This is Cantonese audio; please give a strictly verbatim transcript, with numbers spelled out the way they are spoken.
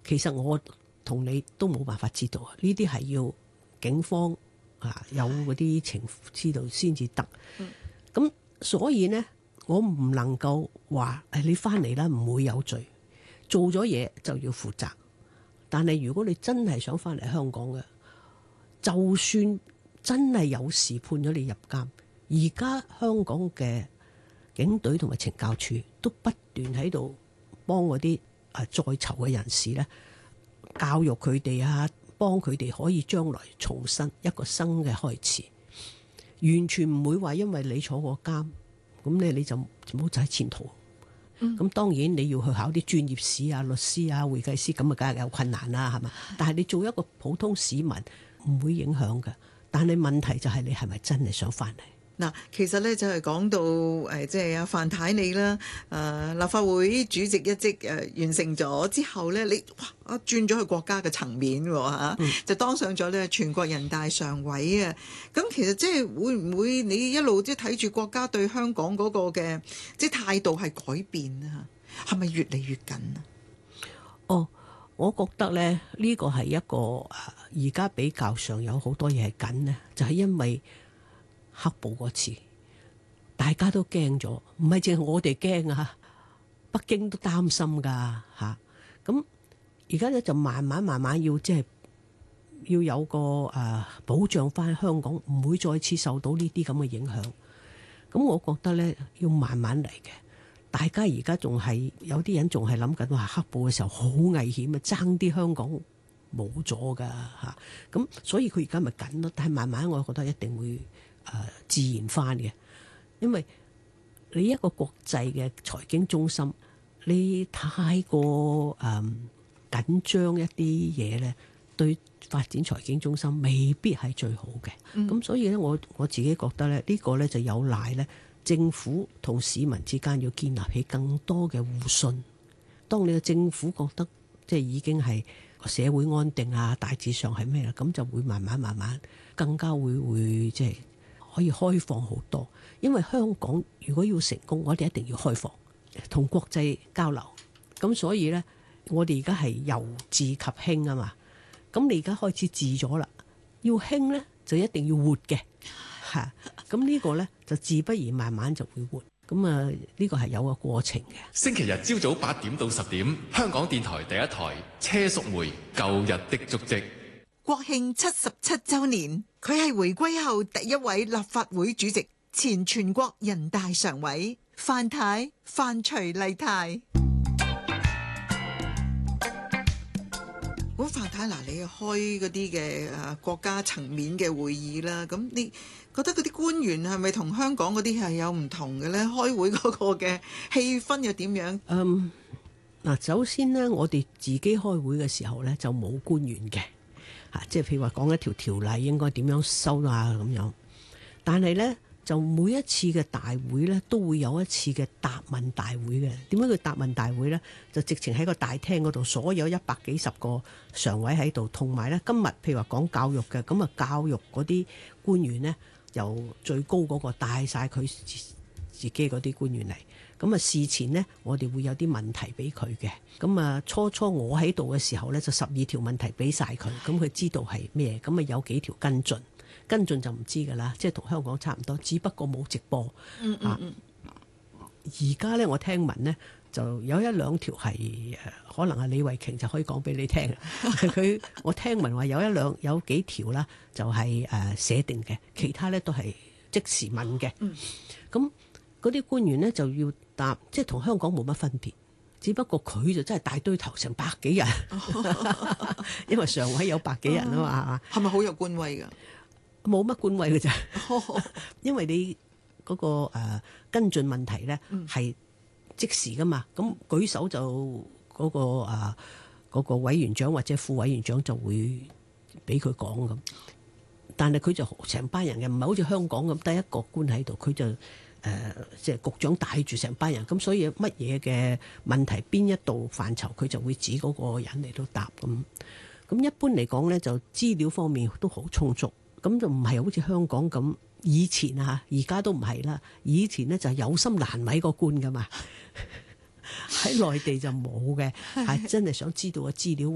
其實我同你都冇辦法知道啊，呢啲係要警方啊有嗰啲情知道先至得。咁、嗯、所以呢，我唔能夠話誒你翻嚟啦唔會有罪，做咗嘢就要負責。但係如果你真係想翻嚟香港嘅，就算真係有事判咗你入監，而家香港嘅警隊同埋懲教處都不斷喺度幫嗰啲誒在囚嘅人士咧，教育佢哋啊，幫佢哋可以將來重新一個新嘅開始，完全唔會話因為你坐過監，咁咧你就冇仔前途。咁、嗯、當然你要去考啲專業試啊，律師啊，會計師，咁啊梗係有困難啦，係嘛？但係你做一個普通市民唔會影響嘅。但係問題就係你係咪真係想翻嚟？ 嗱，其實咧就係講到誒，即係阿范太你啦，誒、呃、立法會主席一職誒、呃、完成咗之後咧，你哇啊轉咗去國家嘅層面喎、啊嗯、就當上咗咧全國人大常委啊！咁其實即係會唔會你一路即係睇住國家對香港嗰個嘅即係態度係改變啊？係咪越嚟越緊啊？ 哦，我覺得咧呢、呢個係一個而家比較上有好多嘢係緊呢，就係、是、因為黑暴嗰次，大家都驚咗，唔係淨係我哋驚啊，北京都擔心噶吓。咁而家咧就慢慢慢慢要即係要有個誒、啊、保障翻香港，唔會再次受到呢啲咁嘅影響。咁我覺得咧要慢慢嚟嘅。大家而家仲係有啲人仲係諗緊話黑暴嘅時候好危險啊，爭啲香港冇咗噶吓。咁所以佢而家咪緊咯，但係慢慢我覺得一定會。誒、呃、自然翻嘅，因為你一個國際嘅財經中心，你太過誒、呃、緊張一啲嘢咧，對發展財經中心未必係最好嘅。咁、嗯、所以咧，我我自己覺得咧，呢、呢個咧就有賴咧政府同市民之間要建立起更多嘅互信。當你嘅政府覺得即係已經係社會安定啊，大致上係咩啦，咁就會慢慢慢慢更加會會即係。可以開放好多，因為香港如果要成功，我哋一定要開放，同國際交流。咁所以呢，我哋而家係由治及興啊嘛。咁你而家開始治咗啦，要興呢，就一定要活嘅嚇。咁呢個呢，就自不然慢慢就會活。咁啊，呢個係有個過程嘅。 星期日朝早八點到十點，香港電台第一台車淑梅舊日的足跡。 國慶七十七週年，佢係回歸後第一位立法會主席，前全國人大常委范太范徐麗泰。咁范太嗱，你開嗰啲嘅誒國家層面嘅會議啦，咁你覺得嗰啲官員係咪同香港嗰啲係有唔同嘅咧？開會嗰個嘅氣氛又點樣？ 嗯，嗱，首先呢，我哋自己開會嘅時候咧就冇官員嘅。嚇，即係譬如話講一條條例應該點樣收啊咁樣，但係咧就每一次嘅大會咧都會有一次嘅答問大會嘅。點解叫答問大會咧？就直情喺個大廳嗰度，所有一百幾十個常委喺度，同埋咧今日譬如話講教育嘅，咁啊教育嗰啲官員咧由最高嗰個帶晒佢自己嗰啲官員嚟。咁啊事前呢，我哋會有啲問題俾佢嘅。咁啊初初我喺度嘅時候呢，就十二條問題俾晒佢，咁佢知道係咩。咁啊有幾條跟進，跟進就唔知㗎啦，即係同香港差唔多，只不過冇直播。嗯嗯嗯。而家呢，我聽聞呢，就有一兩條係可能係李慧瓊就可以講俾你聽。佢我聽聞話有一兩有幾條啦，就係誒寫定嘅，其他呢都係即時問嘅。嗯。咁嗰啲官員呢，就要答，即係同香港冇乜分別，只不過佢就真係大堆頭成百幾人，因為常委有百幾人啊嘛， 係咪好有官威㗎？ 冇乜官威㗎咋，因為你嗰、嗰個誒、呃、跟進問題咧係即時噶嘛，咁舉手就嗰、嗰個誒嗰、呃嗰個委員長或者副委員長就會俾佢講咁，但係佢就成班人嘅，唔係好似香港咁得一個官喺度，佢就。誒、呃，即係局長帶住成班人，咁所以乜嘢嘅問題邊一度範疇，佢就會指嗰個人嚟到答咁。咁一般嚟講呢，就資料方面都好充足，咁就唔係好似香港咁。以前啊，而家都唔係啦。以前呢，就有心難為個官噶嘛，喺內地就冇嘅，係真係想知道個資料。